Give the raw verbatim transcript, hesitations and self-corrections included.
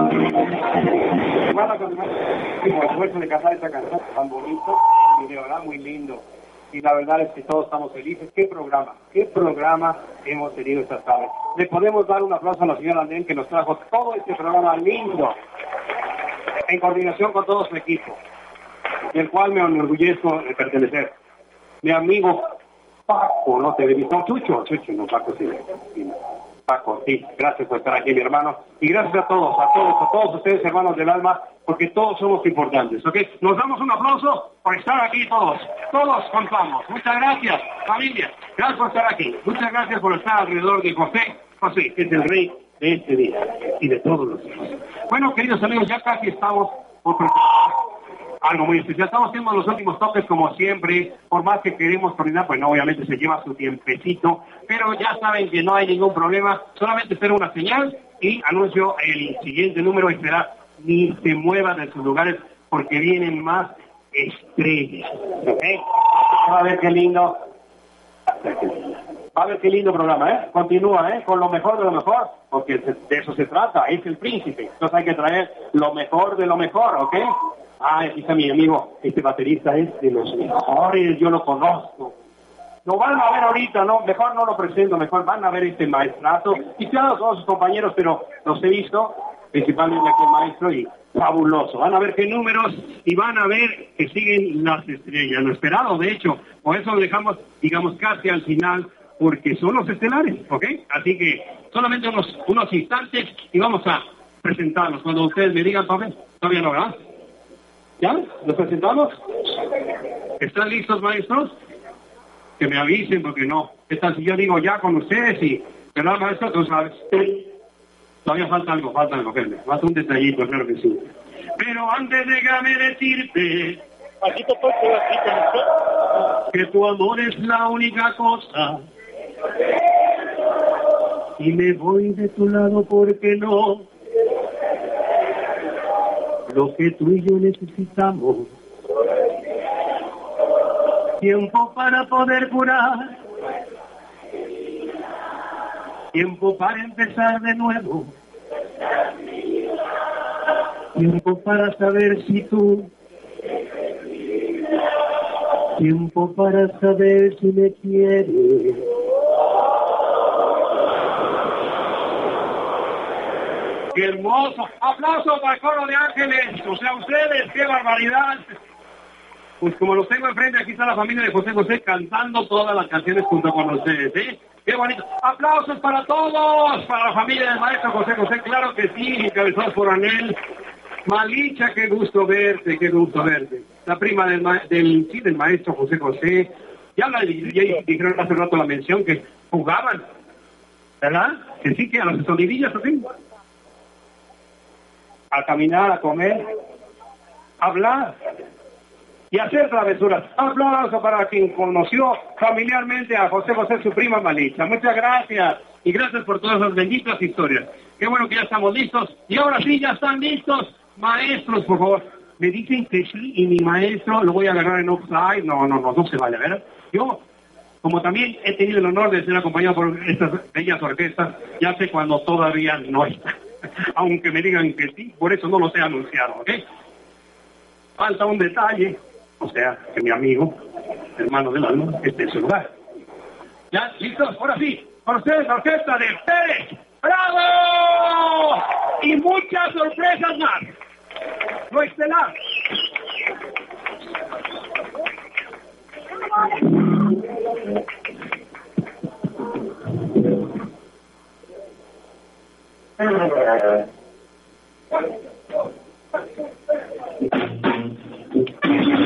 Van a continuar por el esfuerzo de cantar esta canción tan bonito y de verdad muy lindo. Y la verdad es que todos estamos felices. ¿Qué programa? ¿Qué programa hemos tenido esta tarde? Le podemos dar un aplauso a la señora Nen que nos trajo todo este programa lindo en coordinación con todo su equipo, del cual me enorgullezco de pertenecer. Mi amigo Paco, no te debí, no, Chucho, Chucho, no, Paco, sí, sí, Paco, sí, gracias por estar aquí, mi hermano, y gracias a todos, a todos, a todos ustedes, hermanos del alma, porque todos somos importantes, ¿ok? Nos damos un aplauso por estar aquí todos, todos contamos, muchas gracias, familia, gracias por estar aquí, muchas gracias por estar alrededor de José, José, que es el rey de este día, y de todos los días. Bueno, queridos amigos, ya casi estamos por algo muy especial. Estamos haciendo los últimos toques como siempre, por más que queremos coordinar, pues no, obviamente se lleva su tiempecito, pero ya saben que no hay ningún problema, solamente espero una señal y anuncio el siguiente número y será ni se muevan de sus lugares porque vienen más estrellas. ¿Ok? Va a ver qué lindo. Va a ver qué lindo programa, ¿eh? Continúa, ¿eh? Con lo mejor de lo mejor, porque de eso se trata, es el príncipe. Entonces hay que traer lo mejor de lo mejor, ¿ok? Ah, aquí está mi amigo, este baterista es de los mejores, yo lo conozco. Lo van a ver ahorita, ¿no? Mejor no lo presento, mejor van a ver este maestrazo. Y claro, todos sus compañeros, pero los he visto, principalmente aquí el maestro, y fabuloso. Van a ver qué números y van a ver que siguen las estrellas. Lo esperado, de hecho, por eso lo dejamos, digamos, casi al final, porque son los estelares, ¿ok? Así que solamente unos, unos instantes y vamos a presentarlos. Cuando ustedes me digan, papel, todavía no, ¿verdad? ¿Ya? ¿Los presentamos? ¿Están listos, maestros? Que me avisen, porque no. ¿Qué tal si yo digo ya con ustedes y... ¿Verdad, maestro? Tú sabes. Todavía falta algo, falta algo, Ferme. Falta un detallito, claro que sí. Pero antes déjame decirte... que tu amor es la única cosa. Y me voy de tu lado porque no... Lo que tú y yo necesitamos, tiempo para poder curar, tiempo para empezar de nuevo, tiempo para saber si tú, tiempo para saber si me quieres. ¡Qué hermoso! ¡Aplausos para el coro de ángeles! O sea, ustedes, ¡qué barbaridad! Pues como los tengo enfrente, aquí está la familia de José José cantando todas las canciones junto con ustedes, ¿eh? ¡Qué bonito! ¡Aplausos para todos! Para la familia del maestro José José, claro que sí, encabezados por Anel. Malicha, qué gusto verte, qué gusto verte. La prima del, ma del, sí, del maestro José José. Ya, la, ya dijeron hace rato la mención que jugaban, ¿verdad? Que sí, que a las escondidillas, así. A caminar, a comer, a hablar y a hacer travesuras. Aplauso para quien conoció familiarmente a José José, su prima Malicha. Muchas gracias y gracias por todas las benditas historias. Qué bueno que ya estamos listos y ahora sí, ya están listos. Maestros, por favor, me dicen que sí y mi maestro lo voy a agarrar en offside. No, no, no, no se vaya, ¿verdad? Yo, como también he tenido el honor de ser acompañado por estas bellas orquestas, ya sé cuando todavía no está. Aunque me digan que sí, por eso no los he anunciado, ¿ok? Falta un detalle, o sea, que mi amigo, hermano del alma, esté en su lugar. ¿Ya? ¿Listos? Ahora sí, con ustedes la orquesta de Pérez. ¡Bravo! Y muchas sorpresas más. Lo estelar.